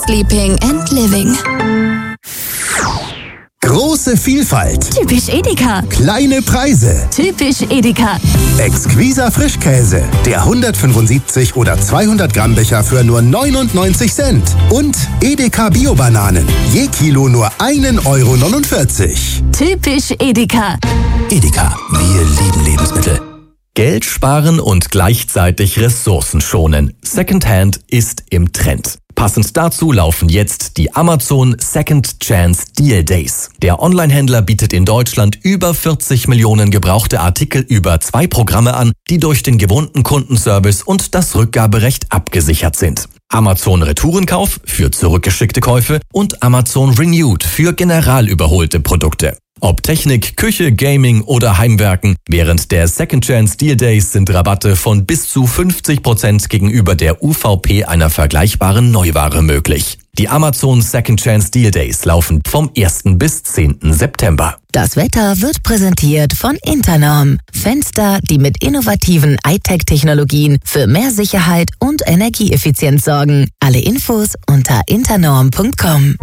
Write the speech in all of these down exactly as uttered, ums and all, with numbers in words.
Sleeping and Living. Große Vielfalt. Typisch Edeka. Kleine Preise. Typisch Edeka. Exquiser Frischkäse. Der hundertfünfundsiebzig oder zweihundert Gramm Becher für nur neunundneunzig Cent. Und Edeka Bio-Bananen. Je Kilo nur ein Euro neunundvierzig. Typisch Edeka. Edeka. Wir lieben Lebensmittel. Geld sparen und gleichzeitig Ressourcen schonen. Secondhand ist im Trend. Passend dazu laufen jetzt die Amazon Second Chance Deal Days. Der Onlinehändler bietet in Deutschland über vierzig Millionen gebrauchte Artikel über zwei Programme an, die durch den gewohnten Kundenservice und das Rückgaberecht abgesichert sind. Amazon Retourenkauf für zurückgeschickte Käufe und Amazon Renewed für general überholte Produkte. Ob Technik, Küche, Gaming oder Heimwerken, während der Second Chance Deal Days sind Rabatte von bis zu fünfzig Prozent gegenüber der U V P einer vergleichbaren Neuware möglich. Die Amazon Second Chance Deal Days laufen vom ersten bis zehnten September. Das Wetter wird präsentiert von Internorm. Fenster, die mit innovativen I-Tech-Technologien für mehr Sicherheit und Energieeffizienz sorgen. Alle Infos unter internorm punkt com.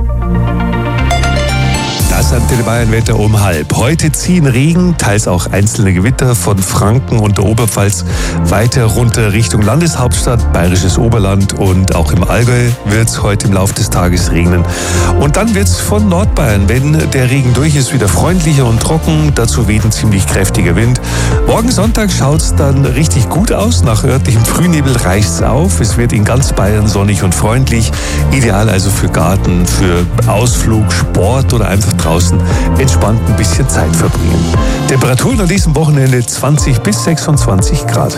Das Antenne Bayern Wetter um halb. Heute ziehen Regen, teils auch einzelne Gewitter von Franken und der Oberpfalz weiter runter Richtung Landeshauptstadt, Bayerisches Oberland und auch im Allgäu wird es heute im Laufe des Tages regnen. Und dann wird es von Nordbayern, wenn der Regen durch ist, wieder freundlicher und trocken. Dazu weht ein ziemlich kräftiger Wind. Morgen Sonntag schaut es dann richtig gut aus. Nach örtlichem Frühnebel reicht es auf. Es wird in ganz Bayern sonnig und freundlich. Ideal also für Garten, für Ausflug, Sport oder einfach draußen entspannt ein bisschen Zeit verbringen. Temperaturen an diesem Wochenende zwanzig bis sechsundzwanzig Grad.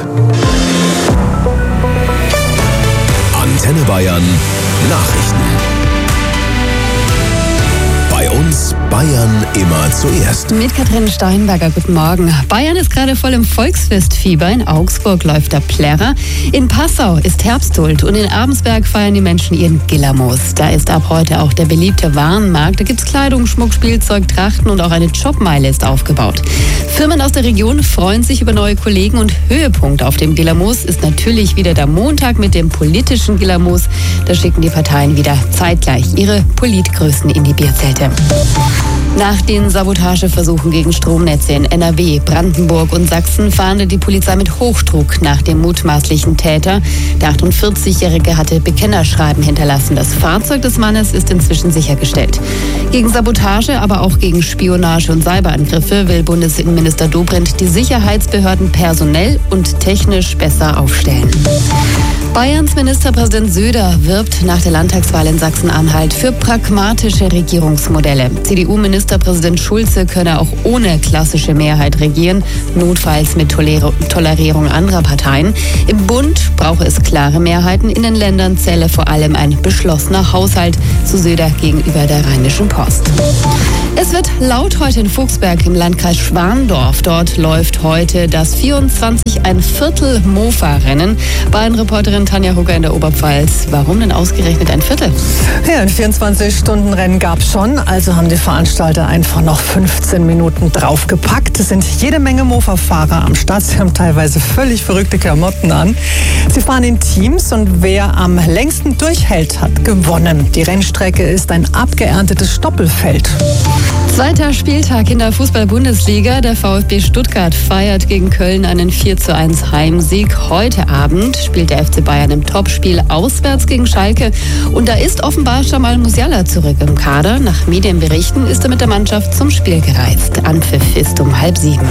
Antenne Bayern Nachrichten. Bei uns Bayern immer zuerst. Mit Katrin Steinberger, guten Morgen. Bayern ist gerade voll im Volksfestfieber. In Augsburg läuft der Plärrer. In Passau ist Herbsthuld und in Abensberg feiern die Menschen ihren Gillermoos. Da ist ab heute auch der beliebte Warenmarkt. Da gibt es Kleidung, Schmuck, Spielzeug, Trachten und auch eine Jobmeile ist aufgebaut. Firmen aus der Region freuen sich über neue Kollegen und Höhepunkt auf dem Gillermoos ist natürlich wieder der Montag mit dem politischen Gillermoos. Da schicken die Parteien wieder zeitgleich ihre Politgrößen in die Bierzelte. Nach den Sabotageversuchen gegen Stromnetze in N R W, Brandenburg und Sachsen fahndet die Polizei mit Hochdruck nach dem mutmaßlichen Täter. Der achtundvierzigjährige hatte Bekennerschreiben hinterlassen. Das Fahrzeug des Mannes ist inzwischen sichergestellt. Gegen Sabotage, aber auch gegen Spionage und Cyberangriffe will Bundesinnenminister Dobrindt die Sicherheitsbehörden personell und technisch besser aufstellen. Bayerns Ministerpräsident Söder wirbt nach der Landtagswahl in Sachsen-Anhalt für pragmatische Regierungsmodelle. C D U-Ministerpräsident Schulze könne auch ohne klassische Mehrheit regieren, notfalls mit Toler- Tolerierung anderer Parteien. Im Bund brauche es klare Mehrheiten, in den Ländern zähle vor allem ein beschlossener Haushalt, so Söder gegenüber der Rheinischen Post. Es wird laut heute in Fuchsberg im Landkreis Schwandorf. Dort läuft heute das vierundzwanzig ein Viertel Mofa-Rennen. Bayern-Reporterin Tanja Hugger in der Oberpfalz. Warum denn ausgerechnet ein Viertel? Ja, ein vierundzwanzig-Stunden-Rennen gab es schon. Also haben die Veranstalter einfach noch fünfzehn Minuten draufgepackt. Es sind jede Menge Mofa-Fahrer am Start. Sie haben teilweise völlig verrückte Klamotten an. Sie fahren in Teams und wer am längsten durchhält, hat gewonnen. Die Rennstrecke ist ein abgeerntetes Stoppelfeld. Zweiter Spieltag in der Fußball-Bundesliga. Der VfB Stuttgart feiert gegen Köln einen vier zu eins Heimsieg. Heute Abend spielt der F C Bayern im Topspiel auswärts gegen Schalke. Und da ist offenbar Jamal Musiala zurück im Kader. Nach Medienberichten ist er mit der Mannschaft zum Spiel gereist. Anpfiff ist um halb sieben.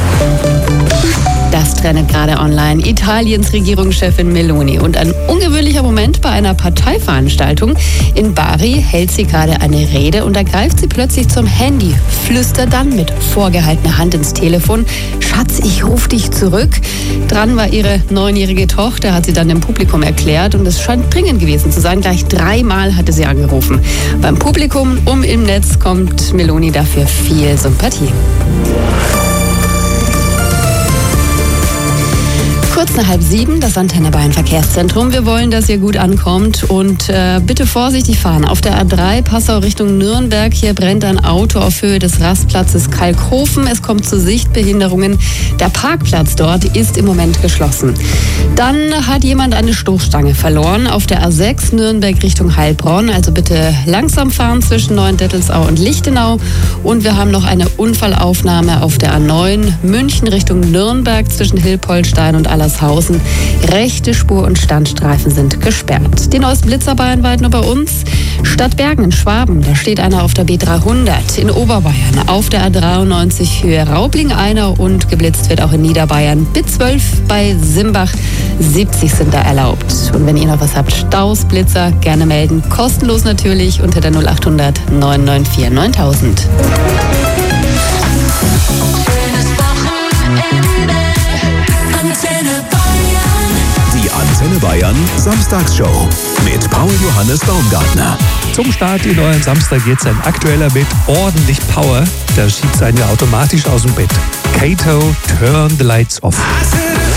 Das trendet gerade online Italiens Regierungschefin Meloni. Und ein ungewöhnlicher Moment bei einer Parteiveranstaltung. In Bari hält sie gerade eine Rede und da greift sie plötzlich zum Handy, flüstert dann mit vorgehaltener Hand ins Telefon: Schatz, ich rufe dich zurück. Dran war ihre neunjährige Tochter, hat sie dann dem Publikum erklärt. Und es scheint dringend gewesen zu sein. Gleich dreimal hatte sie angerufen. Beim Publikum und im Netz kommt Meloni dafür viel Sympathie. Kurz nach halb sieben, das Antenne Bayern Verkehrszentrum. Wir wollen, dass ihr gut ankommt und äh, bitte vorsichtig fahren. Auf der A drei Passau Richtung Nürnberg, hier brennt ein Auto auf Höhe des Rastplatzes Kalkhofen. Es kommt zu Sichtbehinderungen. Der Parkplatz dort ist im Moment geschlossen. Dann hat jemand eine Stoßstange verloren auf der A sechs Nürnberg Richtung Heilbronn. Also bitte langsam fahren zwischen Neuendettelsau und Lichtenau. Und wir haben noch eine Unfallaufnahme auf der A neun München Richtung Nürnberg zwischen Hilpoltstein und Allershausen. Rechte Spur und Standstreifen sind gesperrt. Die neuesten Blitzer bayernweit nur bei uns. Stadt Bergen in Schwaben, da steht einer auf der B dreihundert. In Oberbayern auf der A dreiundneunzig Höhe Raubling einer und geblitzt wird auch in Niederbayern. B zwölf bei Simbach, siebzig sind da erlaubt. Und wenn ihr noch was habt, Staus, Blitzer, gerne melden. Kostenlos natürlich unter der null achthundert neun neun vier neuntausend. Die Antenne Bayern Samstagsshow mit Paul Johannes Baumgartner. Zum Start in euren Samstag jetzt ein aktueller mit ordentlich Power. Da schiebt es einen ja automatisch aus dem Bett. Kato, Turn the Lights Off.